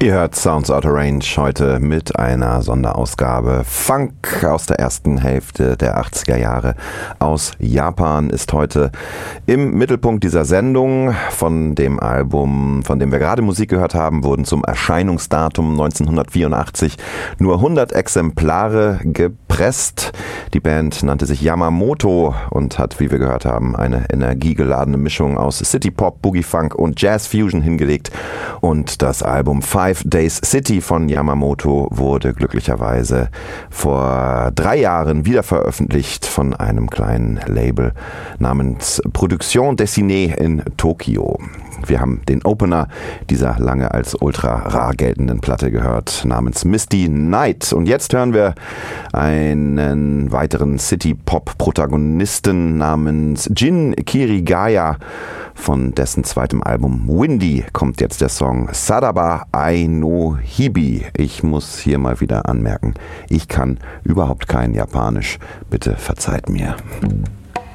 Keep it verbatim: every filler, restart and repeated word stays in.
Ihr hört Sounds Out of Range heute mit einer Sonderausgabe. Funk aus der ersten Hälfte der achtziger Jahre aus Japan ist heute im Mittelpunkt dieser Sendung. Von dem Album, von dem wir gerade Musik gehört haben, wurden zum Erscheinungsdatum neunzehnhundertvierundachtzig nur hundert Exemplare gepresst. Die Band nannte sich Yamamoto und hat, wie wir gehört haben, eine energiegeladene Mischung aus City Pop, Boogie Funk und Jazz Fusion hingelegt. Und das Album Five Days City von Yamamoto wurde glücklicherweise vor drei Jahren wieder veröffentlicht von einem kleinen Label namens Production Dessinée in Tokio. Wir haben den Opener dieser lange als ultra rar geltenden Platte gehört, namens Misty Night. Und jetzt hören wir einen weiteren City-Pop-Protagonisten namens Jin Kirigaya. Von dessen zweitem Album Windy kommt jetzt der Song Sadaba Ai no Hibi. Ich muss hier mal wieder anmerken, ich kann überhaupt kein Japanisch. Bitte verzeiht mir.